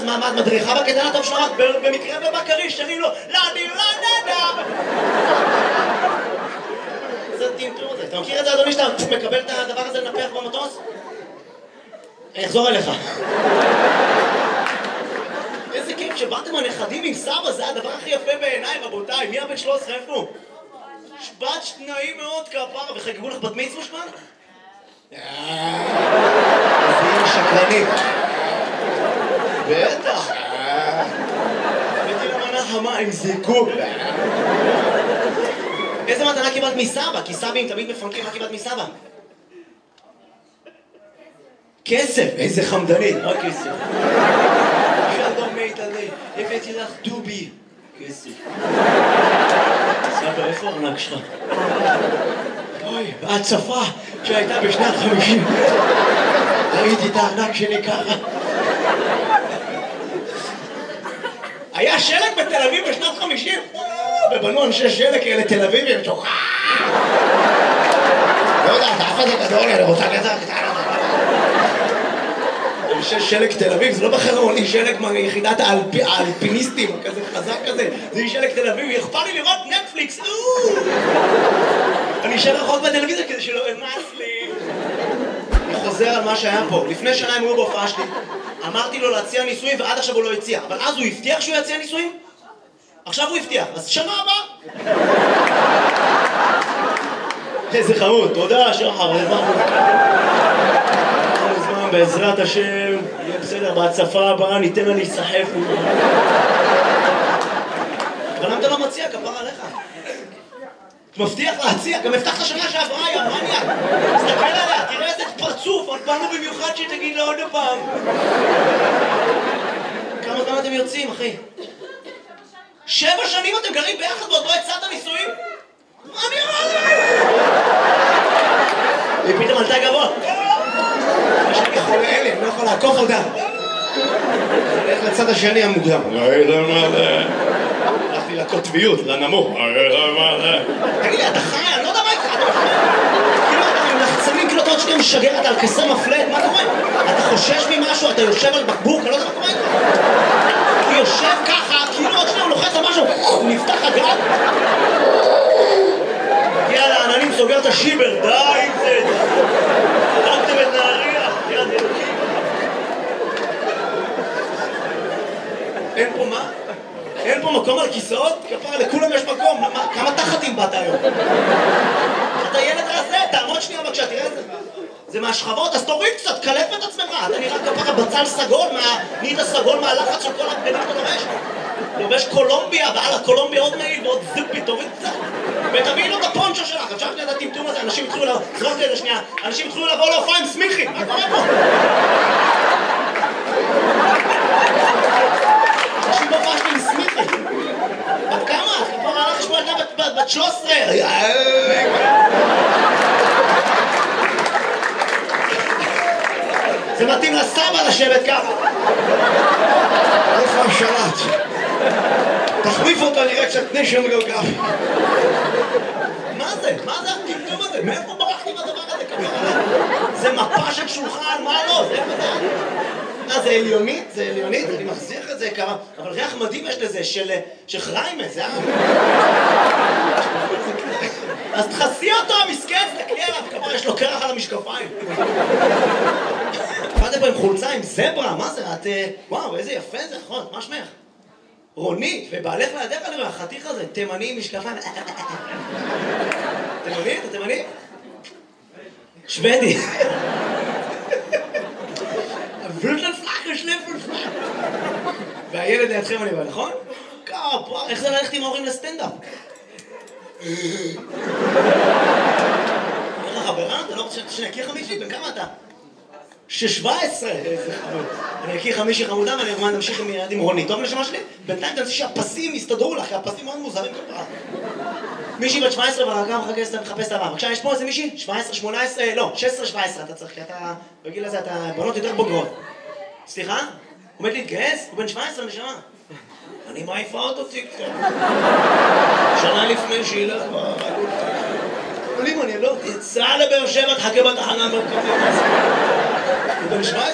מה, את מדריכה בקטנה טוב שלך? במקרה בבקרי, שרים לו, לא, אני לא נדע. זה טמטום הזה. אתה מכיר את זה, אדוני, שאתה מקבל את הדבר הזה לנפח במטוס? אני אחזור אליך. איזה כיף שבאתם הנכדים עם סבא, זה הדבר הכי יפה בעיניי, רבותיי. מי הבן 13 איפה? בת נעים מאוד כפרה, וחגגו לך בת מצווש כבר? אז היא שקרנית. בטח. הבאתי למנה חמה עם זיקוק. איזה מתנה קיבלת מסבא? כי סבים תמיד מפנקים, מה קיבלת מסבא? כסף, איזה חמדנית, רק כסף. שלום מיטלי, הבאתי לך דובי. כסף. סבא, איפה הארנק שלך? אוי, בהצפה שהייתה בשנת 50. ראיתי את הארנק שלי ככה. היה שלג בתל אביב בשנת 50? ובנו אנשי שלג כאלה תל אביבים, שוחה! לא יודע, אתה אף זה גדול, אני רוצה כזה קטנה. אנשי שלג תל אביב, זה לא בחרמוני שלג מיחידת האלפיניסטים, כזה חזק כזה. זה שלג תל אביב, יכפה לי לראות נטפליקס, אני אשאר רחוק בטלוויזיה כדי שלא אמס לי. אני חוזר על מה שהיה פה. לפני שנה הם היו בהופעה שלי. אמרתי לו להציע נישואים ועד עכשיו הוא לא הציע. אבל אז הוא הבטיח שהוא יציע נישואים? עכשיו הוא הבטיח. אז שנה הבאה. איזה חמוד. תודה, שחר. בעזרת השם, יהיה בסדר. בהצפה הבאה ניתן לה להיסחף. אבל למה אתה לא מציע? כפרה עליך. מבטיח להציע, גם הבטחת שנה שעברה, יא מניאק. תסתכל עליה, תראה איזה פרצוף, עוד באנו במיוחד שתגיד לה עוד פעם. כמה זמן אתם יוצאים, אחי? 7 שנים אתם גרים ביחד ועוד לא הצעת נישואים? מה נראה לי? היא פתאום עלתה גבוה. יש לי חולה אלה, אני לא יכול לעקוף אותה. אני הולך לצד השני המוקדם. הלכתי לקוטביות, לנמוך. תגיד לי, אתה חי? אני לא יודע מה איתך. כאילו אתה עם לחצנים, כאילו אתה עוד שנייה משגר, אתה על כסר מפלט, מה קורה? אתה חושש ממשהו, אתה יושב על בקבוק, אני לא יודע מה קורה איתך. הוא יושב ככה, כאילו עוד שנייה הוא לוחץ על משהו, הוא נפתח הגב. מגיע לעננים, סוגר את השיבר, די עם זה. הרגתם את נהריה, יד אלוקים. אין פה מה? אין פה מקום על כיסאות? כפרה, לכולם יש מקום. כמה תחתים באת היום? אתה ילד רזה, תעמוד שנייה בבקשה, תראה את זה. זה מהשכבות, אז תוריד קצת, קלף את עצמך. אתה נראה כפרה בצל סגול, נהיית סגול מהלחץ של כל הבגדים אתה לובש. לובש קולומביה, ועל הקולומביה עוד מעיל ועוד זיפי, תוריד קצת. ותביאי לו את הפונצ'ו שלך, אפשר שנייה את הטמטום הזה, אנשים התחילו לבוא, זרוק את זה שנייה, אנשים התחילו לבוא להופעה עם סמיכי, מה קורה פה? אנשים בהופעה שלי עם סמיכי. בת כמה? כבר הלך לשמוע ילדה בת 13. זה מתאים לסבא לשבת ככה. איפה השלט? תחליף אותו, נראה קצת נשם גלגל. מה זה? מה זה הטמטום הזה? מאיפה ברחתי מהדבר הזה? זה מפה של שולחן, מה לא? זה זה עליונית, זה עליונית, אני מחזיר את זה כמה, אבל ריח מדהים יש לזה של חריימה, זה אז תחסי אותו, המסכן, תקלי עליו, כמה יש לו קרח על המשקפיים. באתם פה עם חולצה, עם זברה, מה זה? את... וואו, איזה יפה זה, נכון, מה שמך? רונית, ובעלך לידך אני רואה, החתיך הזה, תימני עם משקפיים. תימני? אתה תימני? שוודי. והילד לידכם אני רואה, נכון? כפה, איך זה ללכת עם ההורים לסטנדאפ? איך החברה? אתה לא רוצה שנכיר חמישי? בן כמה אתה? 17! איזה חמוד. אני אכיר חמישי חמודה ואני אומר נמשיך עם רונית. טוב לשמה שלי? בינתיים תנסי שהפסים יסתדרו לך, כי הפסים מאוד מוזרים כפרה. מישהי בת 17 והרגע מחפש את הבא. בבקשה, יש פה איזה מישהי? 17, 18, לא, 16-17 אתה צריך, כי אתה, בגיל הזה אתה בנות יותר בוגרות. סליחה? עומד להתגייס? הוא בן 17 נשמה. אני מעיפה אותו קצת. שנה לפני שילך כבר. אבל אם אני לא, יצא לבאר שבע, תחכה בתחנה מרכבים. הוא בן 17